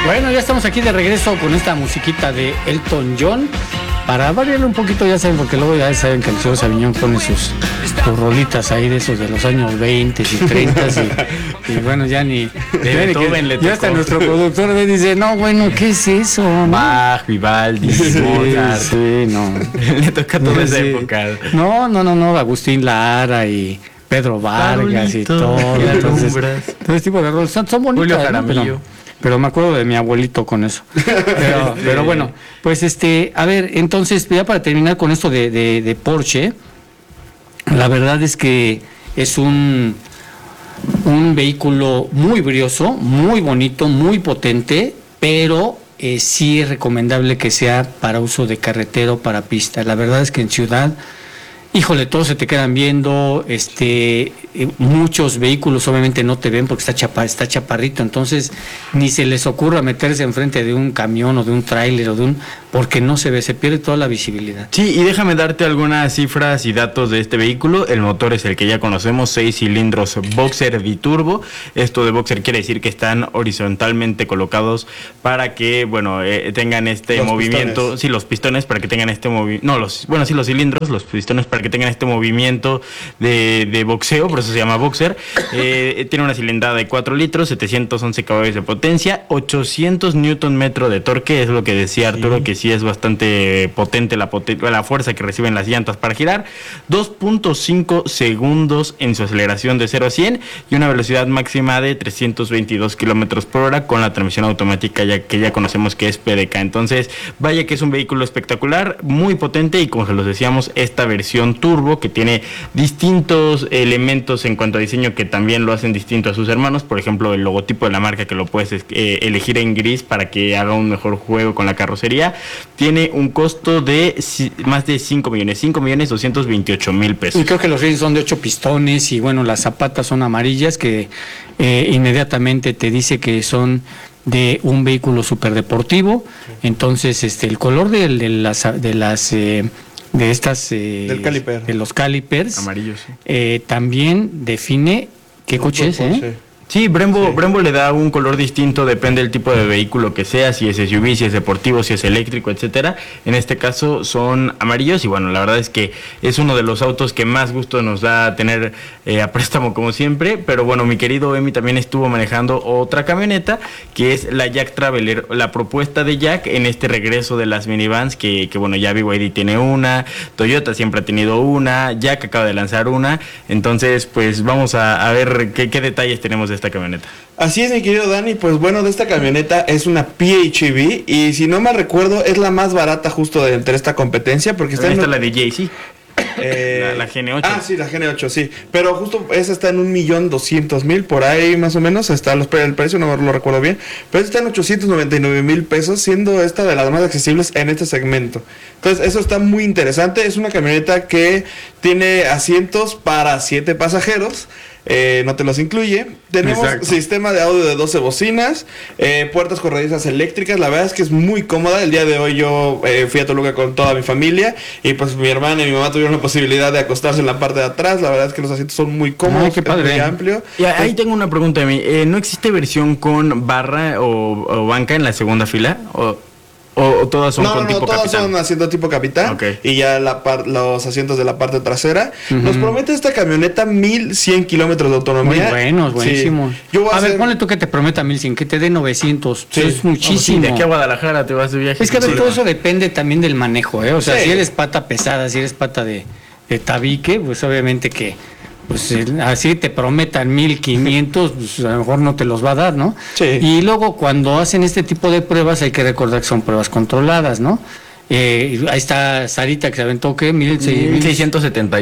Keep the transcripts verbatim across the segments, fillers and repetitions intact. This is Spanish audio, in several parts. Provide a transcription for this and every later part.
Bueno, ya estamos aquí de regreso con esta musiquita de Elton John. Para variarle un poquito, ya saben, porque luego ya saben que el señor Sabiñón pone sus, sus rolitas ahí de esos de los años veinte y treinta y, y bueno, ya ni... De Beethoven le tocó. Ya hasta nuestro productor me dice, no, bueno, ¿qué es eso? ¿No? Bach, Vivaldi, sí, Mozart. Sí, no. Le toca toda esa sí. época. No, no, no, no, Agustín Lara y Pedro Vargas Carolito, y todo. Entonces, todo ese tipo de roles son, son bonitos. Julio Jaramillo. Pero me acuerdo de mi abuelito con eso. Pero, sí. pero bueno, pues este, a ver, entonces, ya para terminar con esto de, de, de Porsche, la verdad es que es un, un vehículo muy brioso, muy bonito, muy potente, pero eh, sí es recomendable que sea para uso de carretera o para pista. La verdad es que en ciudad, híjole, todos se te quedan viendo, este, eh, muchos vehículos obviamente no te ven porque está chapa, está chaparrito, entonces ni se les ocurra meterse enfrente de un camión o de un tráiler o de un, porque no se ve, se pierde toda la visibilidad. Sí, y déjame darte algunas cifras y datos de este vehículo. El motor es el que ya conocemos, seis cilindros Boxer biturbo. Esto de Boxer quiere decir que están horizontalmente colocados para que, bueno, eh, tengan este los movimiento, pistones. sí, los pistones para que tengan este movimiento, no, los, bueno, sí, los cilindros, los pistones para que tengan este movimiento de, de boxeo, por eso se llama Boxer. Eh, tiene una cilindrada de cuatro litros, setecientos once caballos de potencia, ochocientos newton metro de torque, es lo que decía Arturo, sí. que sí es bastante potente la, poten- la fuerza que reciben las llantas para girar, dos punto cinco segundos en su aceleración de cero a cien y una velocidad máxima de trescientos veintidós kilómetros por hora con la transmisión automática ya que ya conocemos que es P D K. Entonces, vaya que es un vehículo espectacular, muy potente y como se los decíamos, esta versión turbo que tiene distintos elementos en cuanto a diseño que también lo hacen distinto a sus hermanos, por ejemplo el logotipo de la marca que lo puedes eh, elegir en gris para que haga un mejor juego con la carrocería, tiene un costo de si, más de cinco millones, cinco millones doscientos veintiocho mil pesos. Y creo que los rines son de ocho pistones y bueno, las zapatas son amarillas que eh, inmediatamente te dice que son de un vehículo superdeportivo, entonces este el color de, de las de las eh, de estas eh, del caliper. de los calipers amarillos sí. eh, también define qué no, coche es, ¿eh? Sí, Brembo, sí. Brembo le da un color distinto, depende del tipo de vehículo que sea, si es S U V, si es deportivo, si es eléctrico, etcétera. En este caso son amarillos y bueno, la verdad es que es uno de los autos que más gusto nos da tener eh, a préstamo como siempre, pero bueno, mi querido Emi también estuvo manejando otra camioneta que es la Jack Traveler, la propuesta de Jack en este regreso de las minivans que, que bueno, ya B Y D tiene una, Toyota siempre ha tenido una, Jack acaba de lanzar una, entonces pues vamos a, a ver qué, qué detalles tenemos de esta camioneta. Así es, mi querido Dani, pues bueno, de esta camioneta es una P H E V y si no mal recuerdo es la más barata justo de entre esta competencia porque está Ahí en está un... la de Jay-Z. Eh, la, la G N ocho. Ah, sí, la G N ocho, sí. Pero justo esa está en un millón doscientos mil, por ahí más o menos. Está los, el precio, no lo recuerdo bien. Pero está en ochocientos noventa y nueve mil pesos, siendo esta de las más accesibles en este segmento. Entonces, eso está muy interesante. Es una camioneta que tiene asientos para siete pasajeros. Eh, no te los incluye. Tenemos Exacto. sistema de audio de doce bocinas, eh, puertas corredizas eléctricas. La verdad es que es muy cómoda. El día de hoy yo eh, fui a Toluca con toda mi familia y pues mi hermana y mi mamá tuvieron la posibilidad de acostarse en la parte de atrás. La verdad es que los asientos son muy cómodos. Ay, qué padre. Es muy amplio. Y ahí pues, tengo una pregunta de mí. Eh, ¿No existe versión con barra o, o banca en la segunda fila? ¿O O, o todas son no, con no, tipo todas capitán. son asiento tipo capitán. Okay. Y ya la par, los asientos de la parte trasera. Uh-huh. Nos promete esta camioneta mil cien kilómetros de autonomía. Muy buenos, buenísimos. Sí. Yo voy a, a hacer... ver, ponle tú que te prometa mil cien, que te dé novecientos. Sí. Es muchísimo. No, pues sí, de aquí a Guadalajara te vas de viaje. Es que a ver, sí, todo ¿no? eso depende también del manejo, ¿eh? O sea, sí. si eres pata pesada, si eres pata de, de tabique, pues obviamente que pues así te prometan mil quinientos, pues a lo mejor no te los va a dar, ¿no? Sí. Y luego cuando hacen este tipo de pruebas hay que recordar que son pruebas controladas, ¿no? Eh, ahí está Sarita que se aventó, ¿qué? mil seiscientos setenta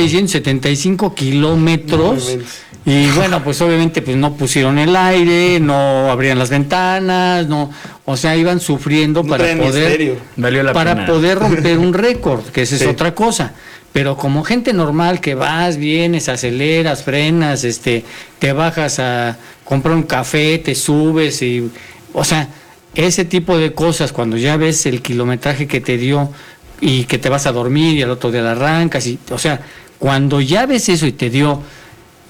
y cinco kilómetros. Y bueno, pues obviamente pues no pusieron el aire, no abrían las ventanas, no, o sea, iban sufriendo no para poder Valió la para pena. poder romper un récord, que esa sí. es otra cosa. Pero como gente normal que vas, vienes, aceleras, frenas, este, te bajas a comprar un café, te subes y, o sea, ese tipo de cosas cuando ya ves el kilometraje que te dio y que te vas a dormir y al otro día la arrancas y, o sea, cuando ya ves eso y te dio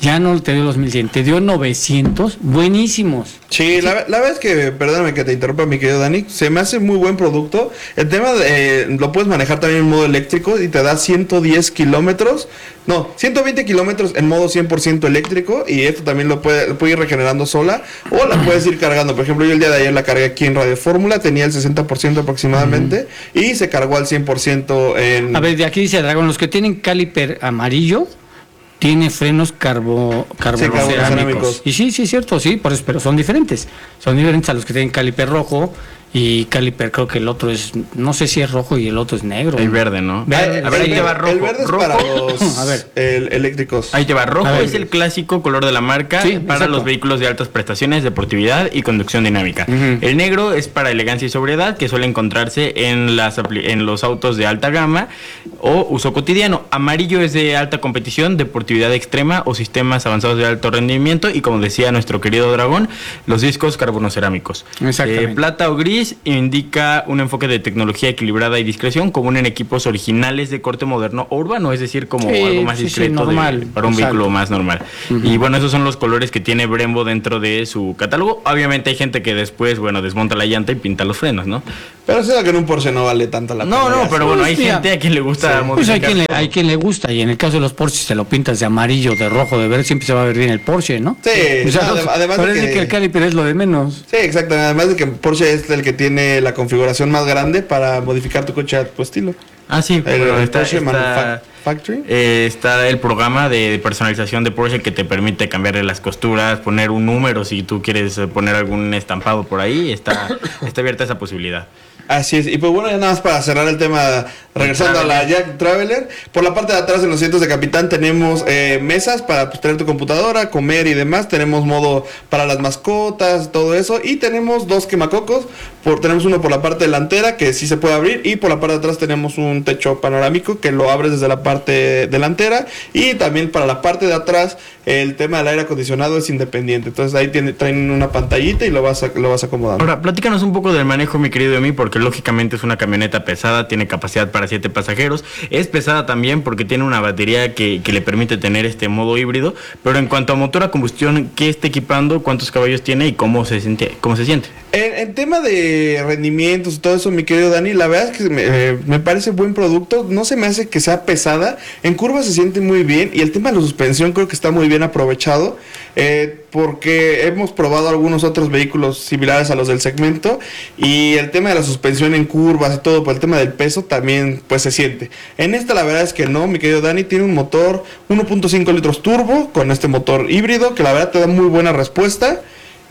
ya no te dio los mil cien, te dio novecientos, buenísimos. Sí, sí. La, la verdad es que, perdóname que te interrumpa, mi querido Dani, se me hace muy buen producto. El tema de, eh, lo puedes manejar también en modo eléctrico y te da ciento diez kilómetros, no, ciento veinte kilómetros en modo cien por ciento eléctrico, y esto también lo puede, lo puede ir regenerando sola, o la puedes ir cargando. Por ejemplo, yo el día de ayer la cargué aquí en Radio Fórmula, tenía el sesenta por ciento aproximadamente, uh-huh. y se cargó al cien por ciento en... A ver, de aquí dice Dragón, los que tienen caliper amarillo, tiene frenos carbo, carbocerámicos. Sí, y sí, sí, es cierto, sí, por eso, pero son diferentes. Son diferentes a los que tienen caliper rojo y caliper, creo que el otro es, no sé si es rojo y el otro es negro. El verde, ¿no? Verde, a ver, ahí te va rojo. El verde es rojo. para los a ver. El, eléctricos. Ahí te va rojo, es el clásico color de la marca, sí, para exacto. los vehículos de altas prestaciones, deportividad y conducción dinámica. Uh-huh. El negro es para elegancia y sobriedad, que suele encontrarse en, las, en los autos de alta gama o uso cotidiano. Amarillo es de alta competición, deportividad extrema o sistemas avanzados de alto rendimiento, y como decía nuestro querido Dragón, los discos carbonocerámicos. Exactamente. Eh, plata o gris indica un enfoque de tecnología equilibrada y discreción, común en equipos originales de corte moderno o urbano, es decir, como sí, algo más discreto, sí, sí, normal, de, para un exacto. vehículo más normal. Uh-huh. Y bueno, esos son los colores que tiene Brembo dentro de su catálogo. Obviamente hay gente que después, bueno, desmonta la llanta y pinta los frenos, ¿no? Pero sé que en un Porsche no vale tanto la pena. No, no, pero bueno, hay Hostia. gente a quien le gusta sí. Pues hay quien le, hay quien le gusta, y en el caso de los Porsche, si te lo pintas de amarillo, de rojo, de verde, siempre se va a ver bien el Porsche, ¿no? Sí, o sea, no, además parece de que, que el caliper es lo de menos. Sí, exacto, además de que Porsche es el que tiene la configuración más grande para modificar tu coche a tu estilo. Ah, sí, el, el está, Porsche está, Factory. Eh, está el programa de personalización de Porsche que te permite cambiarle las costuras, poner un número si tú quieres poner algún estampado por ahí, está, está abierta esa posibilidad. Así es, y pues bueno, ya nada más para cerrar el tema, regresando a la Jack Traveler, por la parte de atrás en los asientos de capitán tenemos eh, mesas para pues, tener tu computadora, comer y demás, tenemos modo para las mascotas, todo eso, y tenemos dos quemacocos, por, tenemos uno por la parte delantera que sí se puede abrir, y por la parte de atrás tenemos un techo panorámico que lo abres desde la parte delantera, y también para la parte de atrás el tema del aire acondicionado es independiente, entonces ahí tiene, traen una pantallita y lo vas, a, lo vas acomodando. Ahora, platícanos un poco del manejo, mi querido Emi, porque lógicamente es una camioneta pesada, tiene capacidad para siete pasajeros, es pesada también porque tiene una batería que, que le permite tener este modo híbrido, pero en cuanto a motor a combustión, ¿qué está equipando? ¿Cuántos caballos tiene y cómo se siente? Cómo se siente? En, en tema de rendimientos y todo eso, mi querido Dani, la verdad es que me, eh, me parece buen producto, no se me hace que sea pesada, en curva se siente muy bien, y el tema de la suspensión creo que está muy bien aprovechado, eh, porque hemos probado algunos otros vehículos similares a los del segmento, y el tema de la suspensión en curvas y todo, por el tema del peso también pues se siente. En esta la verdad es que no, mi querido Dani, tiene un motor uno punto cinco litros turbo con este motor híbrido que la verdad te da muy buena respuesta.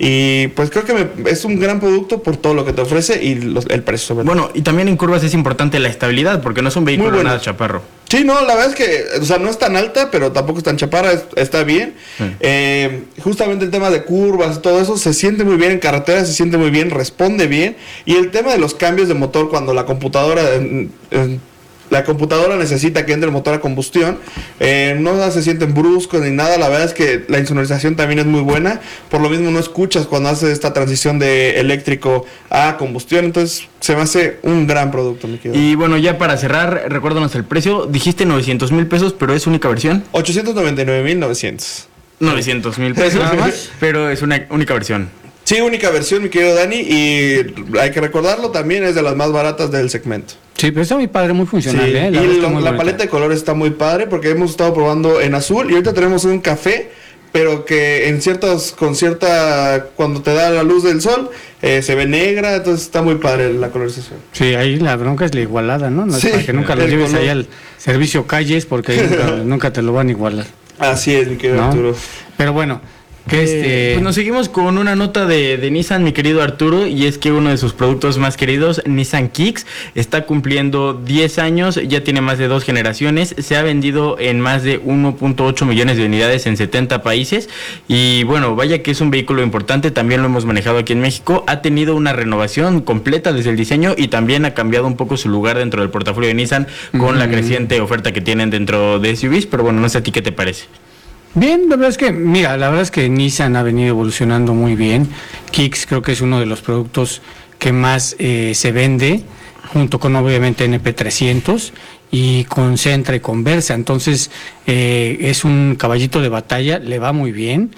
Y pues creo que me, es un gran producto por todo lo que te ofrece y los, el precio sobre todo. Bueno, y también en curvas es importante la estabilidad, porque no es un vehículo bueno. nada chaparro. Sí, no, la verdad es que, o sea, no es tan alta, pero tampoco es tan chaparra, es, está bien. Sí. Eh, justamente el tema de curvas, todo eso, se siente muy bien en carretera, se siente muy bien, responde bien. Y el tema de los cambios de motor cuando la computadora... Eh, eh, La computadora necesita que entre el motor a combustión, eh, no se sienten bruscos ni nada, la verdad es que la insonorización también es muy buena, por lo mismo no escuchas cuando hace esta transición de eléctrico a combustión, entonces se me hace un gran producto, mi querido. Y bueno, ya para cerrar, recuérdanos el precio, dijiste novecientos mil pesos, pero es única versión. ochocientos noventa y nueve mil novecientos. novecientos mil pesos, nada más, pero es una única versión. Sí, única versión, mi querido Dani, y hay que recordarlo, también es de las más baratas del segmento. Sí, pero está muy padre, muy funcional. Sí, ¿eh? La y lo, la paleta de colores está muy padre porque hemos estado probando en azul y ahorita tenemos un café, pero que en ciertas, con cierta, cuando te da la luz del sol, eh, se ve negra, entonces está muy padre la colorización. Sí, ahí la bronca es la igualada, ¿no? no sí, para que nunca lo lleves color. Ahí al servicio calles porque ahí nunca, nunca te lo van a igualar. Así es, mi querido ¿no? Arturo. Pero bueno... Que este... Pues nos seguimos con una nota de, de Nissan, mi querido Arturo, y es que uno de sus productos más queridos, Nissan Kicks, está cumpliendo diez años, ya tiene más de dos generaciones, se ha vendido en más de uno punto ocho millones de unidades en setenta países, y bueno, vaya que es un vehículo importante, también lo hemos manejado aquí en México, ha tenido una renovación completa desde el diseño y también ha cambiado un poco su lugar dentro del portafolio de Nissan con mm-hmm. la creciente oferta que tienen dentro de S U Vs, pero bueno, no sé a ti qué te parece. Bien, la verdad es que, mira, la verdad es que Nissan ha venido evolucionando muy bien. Kicks creo que es uno de los productos que más eh, se vende, junto con obviamente N P trescientos, y concentra y conversa. Entonces eh, es un caballito de batalla, le va muy bien.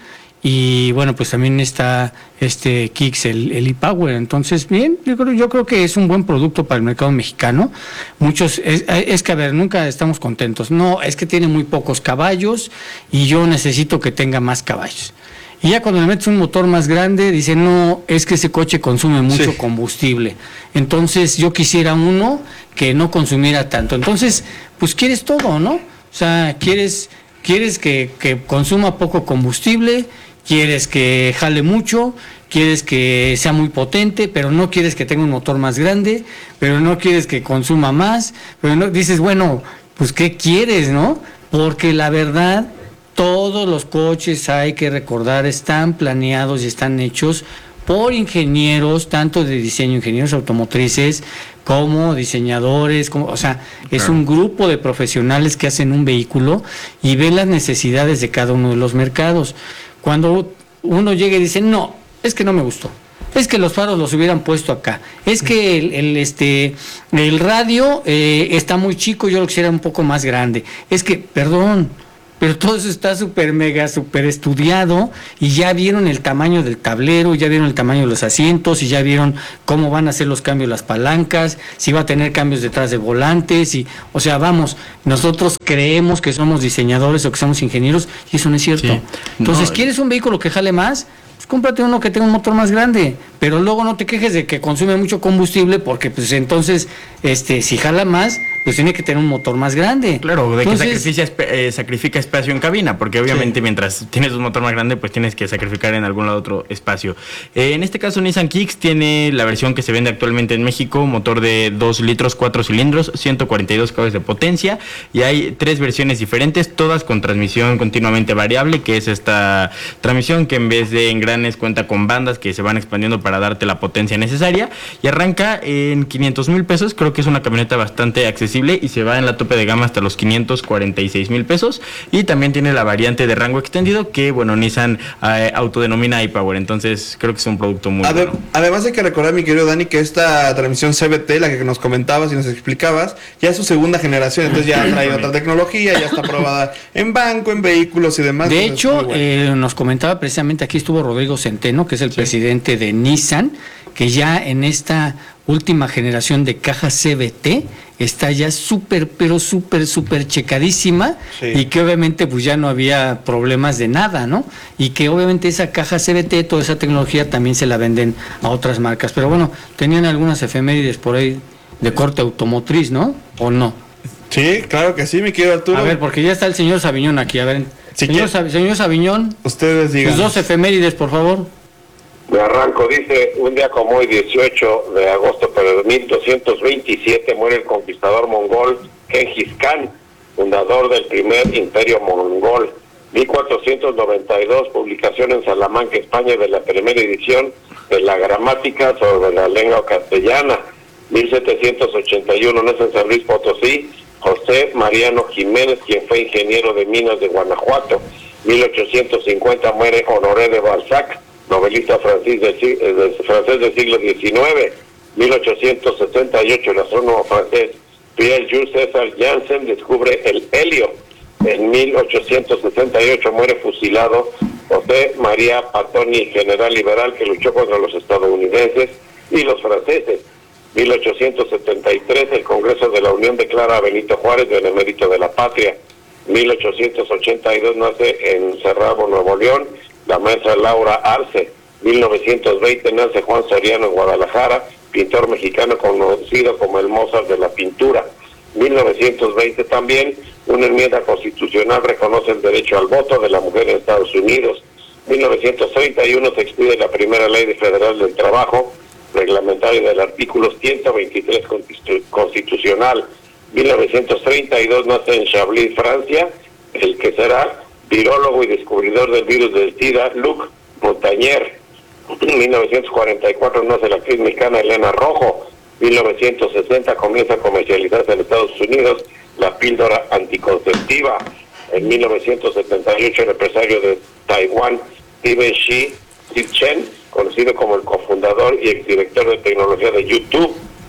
Y bueno, pues también está este Kicks, el, el e-Power. Entonces, bien, yo creo, yo creo que es un buen producto para el mercado mexicano. Muchos, es, es que a ver, nunca estamos contentos. No, es que tiene muy pocos caballos y yo necesito que tenga más caballos. Y ya cuando le metes un motor más grande, dice, no, es que ese coche consume mucho sí. combustible. Entonces, yo quisiera uno que no consumiera tanto. Entonces, pues quieres todo, ¿no? O sea, quieres, quieres que, que consuma poco combustible, quieres que jale mucho, quieres que sea muy potente, pero no quieres que tenga un motor más grande, pero no quieres que consuma más, pero no dices, bueno, pues ¿qué quieres, no? Porque la verdad, todos los coches, hay que recordar, están planeados y están hechos por ingenieros, tanto de diseño, ingenieros automotrices, como diseñadores, como, o sea, es un grupo de profesionales que hacen un vehículo y ven las necesidades de cada uno de los mercados. Cuando uno llega y dice, no, es que no me gustó, es que los faros los hubieran puesto acá, es que el, el este el radio eh, está muy chico, yo lo quisiera un poco más grande, es que, perdón, pero todo eso está súper mega, súper estudiado y ya vieron el tamaño del tablero, ya vieron el tamaño de los asientos y ya vieron cómo van a hacer los cambios las palancas, si va a tener cambios detrás de volantes, y, o sea, vamos, nosotros creemos que somos diseñadores o que somos ingenieros y eso no es cierto. Sí. Entonces, no, ¿quieres un vehículo que jale más? Pues cómprate uno que tenga un motor más grande, pero luego no te quejes de que consume mucho combustible porque pues entonces, este, si jala más, pues tiene que tener un motor más grande. Claro, de entonces, que sacrifica, eh, sacrifica espacio en cabina, porque obviamente sí. mientras tienes un motor más grande, pues tienes que sacrificar en algún lado otro espacio. Eh, en este caso, Nissan Kicks tiene la versión que se vende actualmente en México, motor de dos litros, cuatro cilindros, ciento cuarenta y dos caballos de potencia, y hay tres versiones diferentes, todas con transmisión continuamente variable, que es esta transmisión que en vez de engranes cuenta con bandas que se van expandiendo para darte la potencia necesaria, y arranca en quinientos mil pesos. Creo que es una camioneta bastante accesible y se va en la tope de gama hasta los quinientos cuarenta y seis mil pesos, y también tiene la variante de rango extendido que, bueno, Nissan eh, autodenomina e-Power. Entonces creo que es un producto muy Ade- bueno. Además hay que recordar, mi querido Dani, que esta transmisión C V T, la que nos comentabas y nos explicabas, ya es su segunda generación, entonces ya trae otra tecnología, ya está aprobada en banco, en vehículos y demás. De entonces, hecho, bueno. eh, nos comentaba precisamente, aquí estuvo Rodrigo Centeno, que es el sí. presidente de Nissan, que ya en esta última generación de caja C V T está ya súper, pero súper, súper checadísima, sí. y que obviamente pues ya no había problemas de nada, ¿no? Y que obviamente esa caja C V T, toda esa tecnología también se la venden a otras marcas. Pero bueno, tenían algunas efemérides por ahí de corte automotriz, ¿no? ¿O no? Sí, claro que sí, mi querido Arturo. A ver, porque ya está el señor Sabiñón aquí, a ver. Sí, señor, Sab- señor Sabiñón, ustedes digan. sus dos efemérides, por favor. Me arranco, dice, un día como hoy, dieciocho de agosto, pero de mil doscientos veintisiete, muere el conquistador mongol Genghis Khan, fundador del primer imperio mongol. mil cuatrocientos noventa y dos, publicación en Salamanca, España, de la primera edición de la gramática sobre la lengua castellana. mil setecientos ochenta y uno, nace en San Luis Potosí, José Mariano Jiménez, quien fue ingeniero de minas de Guanajuato. mil ochocientos cincuenta, muere Honoré de Balzac, novelista francés del, del, francés del siglo diecinueve. mil ochocientos setenta y ocho, el astrónomo francés Pierre-Jules César Janssen descubre el helio. En mil ochocientos sesenta y ocho muere fusilado José María Patoni, general liberal que luchó contra los estadounidenses y los franceses. mil ochocientos setenta y tres, el Congreso de la Unión declara a Benito Juárez benemérito de la patria. mil ochocientos ochenta y dos nace en Cerrado, Nuevo León, la maestra Laura Arce. mil novecientos veinte nace Juan Soriano en Guadalajara, pintor mexicano conocido como el Mozart de la pintura. mil novecientos veinte también, una enmienda constitucional reconoce el derecho al voto de la mujer en Estados Unidos. mil novecientos treinta y uno se expide la primera ley federal del trabajo, reglamentaria del artículo ciento veintitrés constitu- constitucional. mil novecientos treinta y dos nace en Chablis, Francia, el que será virólogo y descubridor del virus del SIDA, Luc Montagnier. En mil novecientos cuarenta y cuatro nace la actriz mexicana Elena Rojo. mil novecientos sesenta comienza a comercializarse en Estados Unidos la píldora anticonceptiva. En mil novecientos setenta y ocho el empresario de Taiwán, Steven Shi Chen, conocido como el cofundador y exdirector de tecnología de YouTube.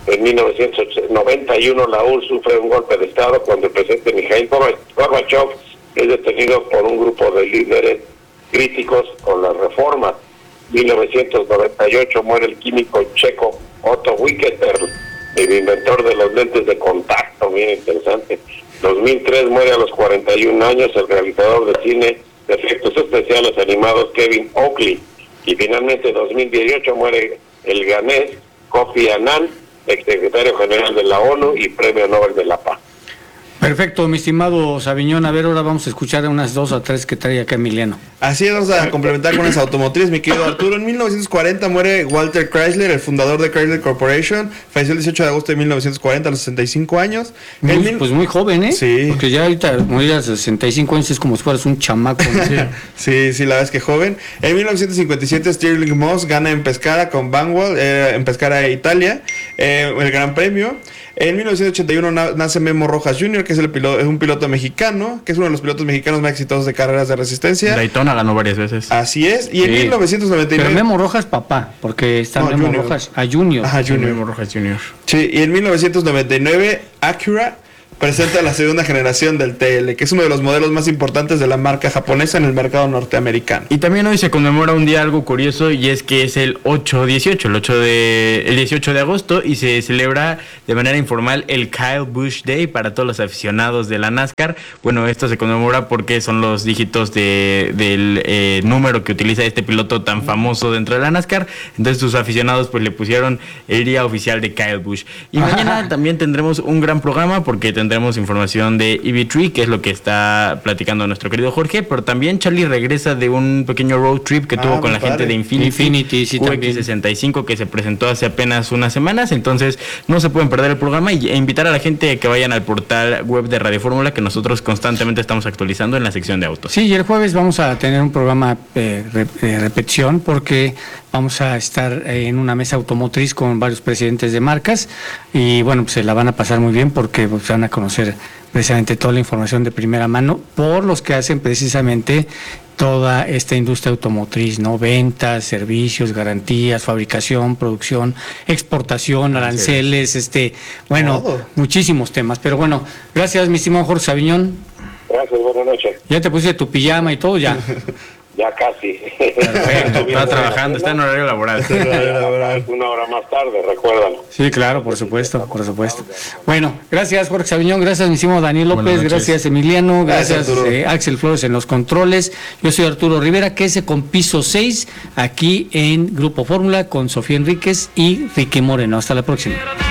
En mil novecientos noventa y uno la U R S S sufre un golpe de Estado cuando el presidente Mikhail Gorbachev es detenido por un grupo de líderes críticos con las reformas. mil novecientos noventa y ocho muere el químico checo Otto Wicketer, el inventor de los lentes de contacto, bien interesante. dos mil tres muere a los cuarenta y un años el realizador de cine de efectos especiales animados Kevin Oakley. Y finalmente en dos mil dieciocho muere el ganés Kofi Annan, exsecretario general de la ONU y Premio Nobel de la Paz. Perfecto, mi estimado Sabiñón. A ver, ahora vamos a escuchar unas dos o tres que trae acá Emiliano. Así es, vamos a complementar con las automotrices, mi querido Arturo. En mil novecientos cuarenta muere Walter Chrysler, el fundador de Chrysler Corporation. Falleció el dieciocho de agosto de mil novecientos cuarenta a los sesenta y cinco años. Muy, En mil- Pues muy joven, ¿eh? Sí. Porque ya ahorita morir a los sesenta y cinco años es como si fueras un chamaco, ¿no? Sí, sí, la verdad es que joven. En mil novecientos cincuenta y siete Stirling Moss gana en Pescara con Banwell, eh, en Pescara, Italia, eh, el Gran Premio. En mil novecientos ochenta y uno na- nace Memo Rojas junior, que es, el piloto, es un piloto mexicano, que es uno de los pilotos mexicanos más exitosos de carreras de resistencia. Daytona ganó varias veces. Así es. Y en Sí. mil novecientos noventa y Pero nueve... Memo Rojas, papá, porque está No, Memo Junior. Rojas a Junior. Ajá, Sí, Junior. Memo Rojas junior Sí, y en mil novecientos noventa y nueve Acura presenta la segunda generación del T L, que es uno de los modelos más importantes de la marca japonesa en el mercado norteamericano. Y también hoy se conmemora un día algo curioso y es que es el ocho dieciocho, el ocho de el dieciocho de agosto, y se celebra de manera informal el Kyle Busch Day para todos los aficionados de la NASCAR. Bueno, esto se conmemora porque son los dígitos de, del eh, número que utiliza este piloto tan famoso dentro de la NASCAR. Entonces sus aficionados pues le pusieron el día oficial de Kyle Busch. Y mañana también tendremos un gran programa porque tendremos información de E V tres, que es lo que está platicando nuestro querido Jorge, pero también Charlie regresa de un pequeño road trip que Ah, tuvo con muy la padre. gente de Infinity, Infinity, sí, Q X también. sesenta y cinco, que se presentó hace apenas unas semanas. Entonces no se pueden perder el programa, y e invitar a la gente a que vayan al portal web de Radio Fórmula, que nosotros constantemente estamos actualizando en la sección de autos. Sí, y el jueves vamos a tener un programa de repetición porque vamos a estar eh, en una mesa automotriz con varios presidentes de marcas y bueno, pues se la van a pasar muy bien porque pues, van a conocer precisamente toda la información de primera mano por los que hacen precisamente toda esta industria automotriz, ¿no? Ventas, servicios, garantías, fabricación, producción, exportación, aranceles, este, bueno, Todo. muchísimos temas. Pero bueno, gracias, mi estimado Jorge Sabiñón. Gracias, buenas noches. Ya te pusiste tu pijama y todo, ya. Ya casi. Perfecto, está trabajando, está en horario laboral. Una hora más tarde, recuérdalo. Sí, claro, por supuesto, por supuesto. Bueno, gracias Jorge Sabiñón, gracias mi estimado Daniel Buenas López, noches. gracias Emiliano, Gracias, gracias, Arturo. eh, Axel Flores en los controles. Yo soy Arturo Rivera, quédese con Piso seis aquí en Grupo Fórmula con Sofía Enríquez y Ricky Moreno. Hasta la próxima.